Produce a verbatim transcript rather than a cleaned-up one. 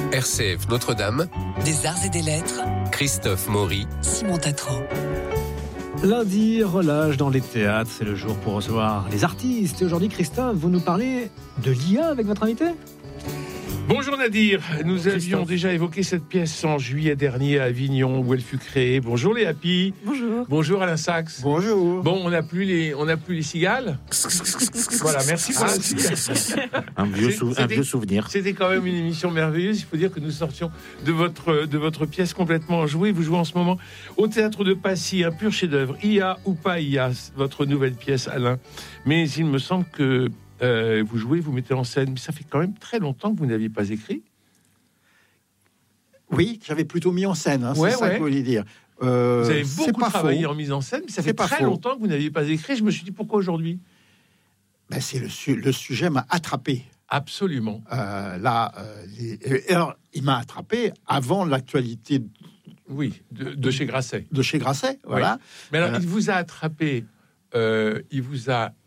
R C F Notre-Dame, des arts et des lettres, Christophe Maury, Simon Tatro. Lundi, relâche dans les théâtres, c'est le jour pour recevoir les artistes. Et aujourd'hui, Christophe, vous nous parlez de l'I A avec votre invité ? Bonjour Nadir, nous Christophe. avions déjà évoqué cette pièce en juillet dernier à Avignon où elle fut créée. Bonjour les Happy. Bonjour. Bonjour Alain Sachs. Bonjour. Bon, on n'a plus les, on n'a plus les cigales. Voilà, merci pour la cigale. Un vieux, sou- un C'était- vieux souvenir. C'était quand même une émission merveilleuse. Il faut dire que nous sortions de votre, de votre pièce complètement enjouée. Vous jouez en ce moment au Théâtre de Passy, un pur chef-d'œuvre. I A ou pas I A, votre nouvelle pièce, Alain. Mais il me semble que euh, vous jouez, vous mettez en scène. Mais ça fait quand même très longtemps que vous n'aviez pas écrit. Oui, j'avais plutôt mis en scène, hein, Ouais, c'est ça ouais. que vous voulez dire. Euh, Vous avez c'est beaucoup pas travaillé faux. en mise en scène, mais ça C'est fait pas très faux. longtemps que vous n'aviez pas écrit. Je me suis dit, pourquoi aujourd'hui ? Ben, c'est le, su- le sujet m'a attrapé. Absolument. Euh, là, euh, les- et alors, il m'a attrapé avant l'actualité Oui, de, de chez Grasset. de chez Grasset. Voilà. Mais alors, Voilà. il vous a attrapé, euh, il vous a